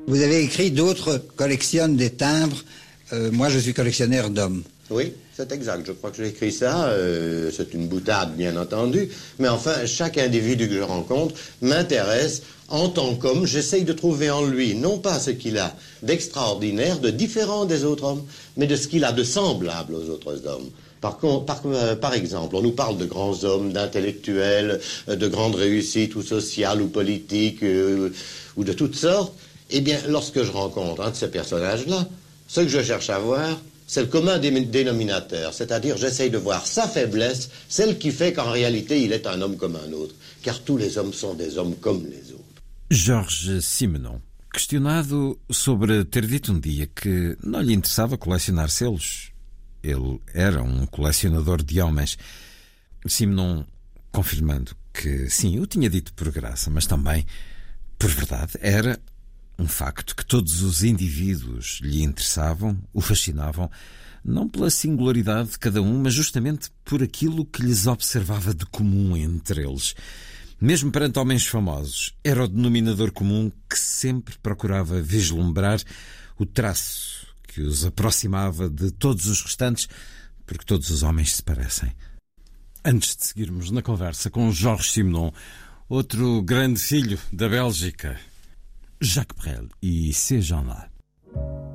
Vous avez écrit d'autres collectionnent des timbres. Moi, je suis collectionneur d'hommes. Oui, c'est exact. Je crois que j'ai écrit ça. C'est une boutade, bien entendu. Mais enfin, chaque individu que je rencontre m'intéresse en tant qu'homme. J'essaye de trouver en lui, non pas ce qu'il a d'extraordinaire, de différent des autres hommes, mais de ce qu'il a de semblable aux autres hommes. Par exemple, on nous parle de grands hommes, d'intellectuels, de grandes réussites, ou sociales, ou politiques, ou de toutes sortes. Eh bien, lorsque je rencontre un de ces personnages-là, ce que je cherche à voir, c'est le commun dénominateur. C'est-à-dire, j'essaye de voir sa faiblesse, celle qui fait qu'en réalité, il est un homme comme un autre. Car tous les hommes sont des hommes comme les autres. Jorge Simenon, questionado sobre ter dito dia que não lhe interessava colecionar selos. Ele era colecionador de homens. Simenon confirmando que sim, o tinha dito por graça, mas também por verdade. Era facto que todos os indivíduos lhe interessavam, o fascinavam, não pela singularidade de cada mas justamente por aquilo que lhes observava de comum entre eles. Mesmo perante homens famosos, era o denominador comum que sempre procurava vislumbrar o traço que os aproximava de todos os restantes, porque todos os homens se parecem. Antes de seguirmos na conversa com Jorge Simenon, outro grande filho da Bélgica, Jacques Brel e ces gens-là.